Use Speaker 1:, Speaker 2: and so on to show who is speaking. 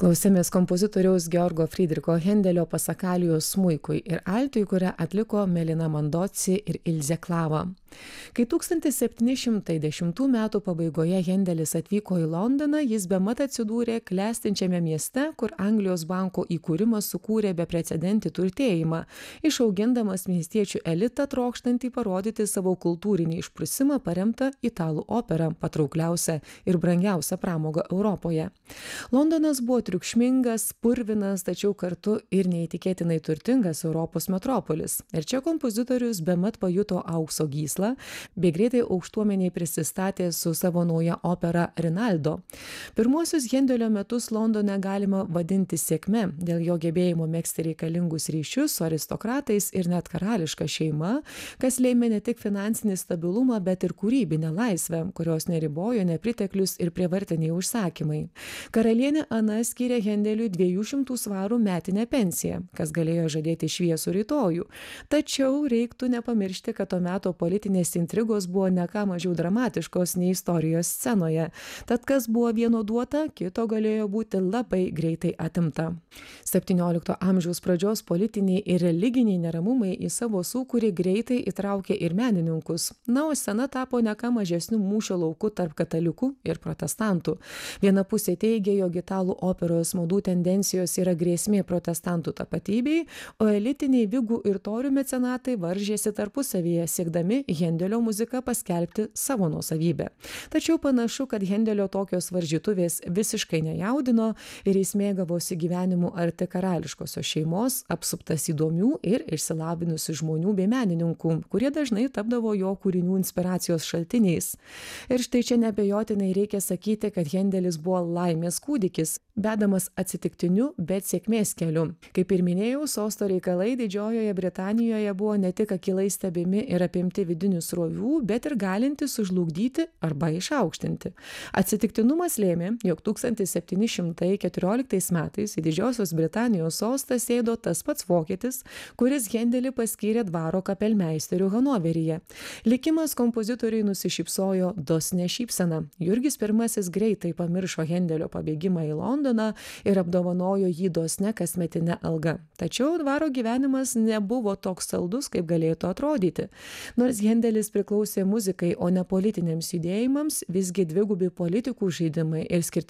Speaker 1: Klausėmės kompozitoriaus Georgo Friedricho Hendelio pasakalijos smuikui ir altui, kurią atliko Melina Mandoci ir Ilze Klava. Kai 1710 metų pabaigoje Hendelis atvyko į Londoną, jis bemat atsidūrė klestinčiame mieste, kur Anglijos banko įkūrimas sukūrė beprecedentį turtėjimą, išaugindamas miestiečių elitą trokštantį parodyti savo kultūrinį išprusimą paremtą italų operą, patraukliausią ir brangiausią pramogą Europoje. Londonas buvo triukšmingas, purvinas, tačiau kartu ir neįtikėtinai turtingas Europos metropolis. Ir čia kompozitorius bemat pajuto aukso gyslą, bei greitai aukštuomeniai prisistatė su savo nauja opera Rinaldo. Pirmuosius Hendelio metus Londone galima vadinti sėkme dėl jo gebėjimo megzti reikalingus ryšius su aristokratais ir net karališka šeima, kas lėmė ne tik finansinį stabilumą, bet ir kūrybinę laisvę, kurios neribojo nepriteklius ir prievartiniai užsakymai. Karalienė Ana skyrė Hendeliui 200 svarų metinę pensiją, kas galėjo žadėti šviesų rytojų. Tačiau reiktų nepamiršti, kad to meto politinės intrigos buvo ne ką mažiau dramatiškos nei istorijos scenoje. Tad kas buvo vieno duota, kito galėjo būti labai greitai atimta. 17 amžiaus pradžios politiniai ir religiniai neramumai į savo sūkurį greitai įtraukė ir menininkus. Na, o scena tapo ne ką mažesnių mūšio laukų tarp katalikų ir protestantų. Viena pusė teigia, jog italų operos madų tendencijos yra grėsmė protestantų tapatybei, o elitiniai vigų ir torių mecenatai varžėsi tarpusavyje, siekdami Hendelio muziką paskelbti savo nuosavybę. Tačiau panašu, kad Hendelio tokios varžytuvės visiškai nejaudino ir jis mėgavosi gyvenimu arti karališkosios šeimos, apsuptas įdomių ir išsilavinusių žmonių bei menininkų, kurie dažnai tapdavo jo kūrinių inspiracijos šaltiniais. Ir štai čia neabejotinai reikia sakyti, kad Hendelis buvo laimės kūdikis, vedamas atsitiktiniu, bet sėkmės keliu. Kaip ir minėjau, sosto reikalai Didžiojoje Britanijoje buvo ne tik akylai stebimi ir apimti vidinių srovių, bet ir galinti sužlugdyti arba išaukštinti. Atsitiktinumas lėmė, jog 1714 metais į Didžiosios Britanijos sostą sėdo tas pats vokietis, kuris Hendelį paskyrė dvaro kapelmeisteriu Hanoveryje. Likimas kompozitoriui nusišypsojo dosne šypsena. Jurgis I greitai pamiršo Hendelio pabėgimą į Londoną ir apdovanojo jį dosne kasmetine alga. Tačiau dvaro gyvenimas nebuvo toks saldus, kaip galėtų atrodyti. Nors Hendelis priklausė muzikai, o ne politiniams judėjimams, visgi dvigubi politikų žaidimai ir skirtingi